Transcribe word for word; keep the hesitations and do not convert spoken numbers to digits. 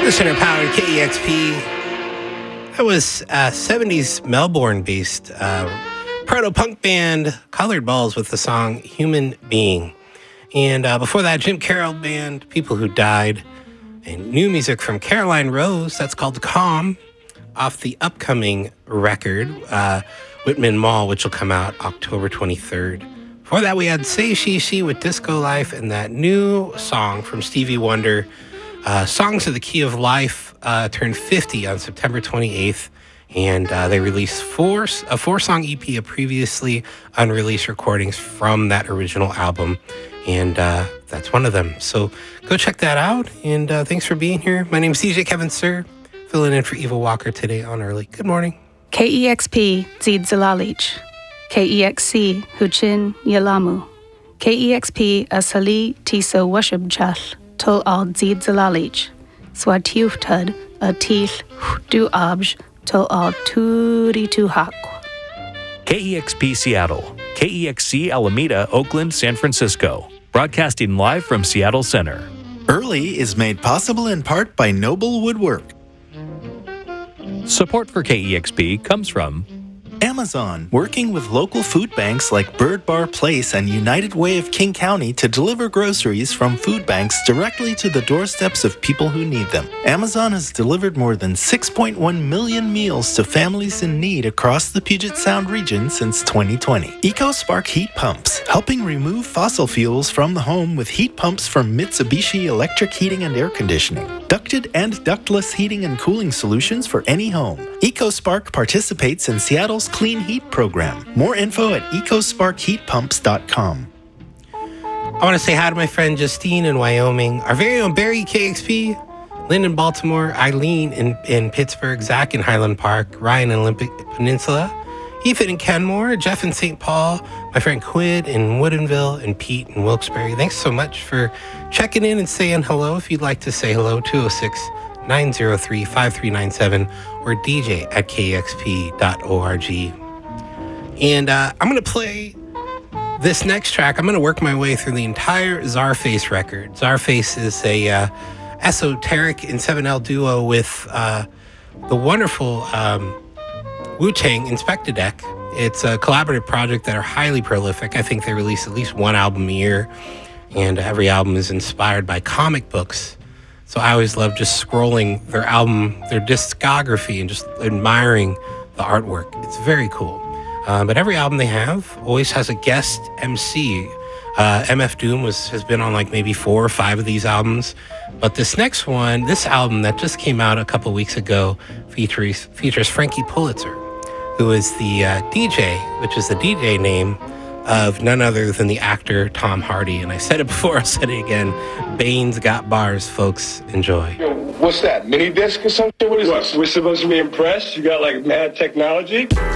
Center Powered K E X P. That was a seventies Melbourne-based uh, proto-punk band, Colored Balls, with the song Human Being. And uh, before that, Jim Carroll Band, People Who Died. And new music from Caroline Rose, that's called Calm, off the upcoming record, uh, Whitman Mall, which will come out October twenty-third. Before that, we had Say She She with Disco Life, and that new song from Stevie Wonder, uh, Songs of the Key of Life, uh, turned fifty on September twenty-eighth, and uh, they released four a four-song E P of previously unreleased recordings from that original album, and uh, that's one of them. So go check that out, and uh, thanks for being here. My name is D J Kevin Sir, filling in for Eva Walker today on Early. Good morning. K E X P Zid Zalalich. K E X C Huchin Yalamu. K E X P Asali Tisa Washab Tol Al Zid Zalalich. Swatiuftad Atil Du Abj Tol Al Turi Tuhak. K E X P Seattle. K E X C Alameda, Oakland, San Francisco. Broadcasting live from Seattle Center. Early is made possible in part by Noble Woodwork. Support for K E X P comes from Amazon, working with local food banks like Bird Bar Place and United Way of King County to deliver groceries from food banks directly to the doorsteps of people who need them. Amazon has delivered more than six point one million meals to families in need across the Puget Sound region since twenty twenty. EcoSpark Heat Pumps, helping remove fossil fuels from the home with heat pumps from Mitsubishi Electric Heating and Air Conditioning. Ducted and ductless heating and cooling solutions for any home. EcoSpark participates in Seattle's Clean Heat program. More info at ecospark heat pumps dot com. I want to say hi to my friend Justine in Wyoming, our very own Barry K X P, Lynn in Baltimore, Eileen in, in Pittsburgh, Zach in Highland Park, Ryan in Olympic Peninsula, Ethan in Kenmore, Jeff in Saint Paul, my friend Quinn in Woodinville, and Pete in Wilkes-Barre. Thanks so much for checking in and saying hello. If you'd like to say hello, two oh six, nine oh three, five three nine seven or D J at K X P dot org. And uh, I'm going to play this next track. I'm going to work my way through the entire Czarface record. Czarface is a uh, esoteric in seven L duo with uh, the wonderful um, Wu-Tang Inspector Deck. It's a collaborative project that are highly prolific. I think they release at least one album a year, and every album is inspired by comic books. So I always love just scrolling their album, their discography, and just admiring the artwork. It's very cool. Uh, but every album they have always has a guest M C. Uh, M F Doom was has been on like maybe four or five of these albums. But this next one, this album that just came out a couple weeks ago, features, features Frankie Pulitzer, who is the uh, D J, which is the D J name of none other than the actor Tom Hardy. And I said it before, I'll say it again. Bane's got bars, folks. Enjoy. Yo, what's that, mini disc or something? What is what, this? We're supposed to be impressed? You got like mad technology?